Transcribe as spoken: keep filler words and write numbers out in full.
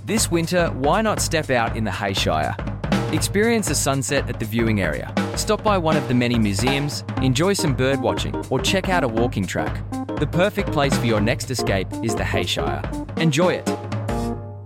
This winter, why not step out in the Hayshire? Experience a sunset at the viewing area, stop by one of the many museums, enjoy some bird watching, or check out a walking track. The perfect place for your next escape is the Hayshire. Enjoy it.